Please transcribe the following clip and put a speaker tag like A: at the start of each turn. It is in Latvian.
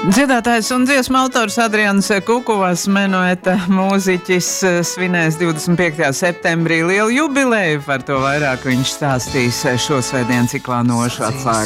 A: Dziedātājs un dziesmu autors Adrians Kukuvas, menueta mūziķis, svinēs 25. septembrī lielu jubileju. Par to vairāk viņš stāstīs šosvētdien ciklā Nošu atslēgas.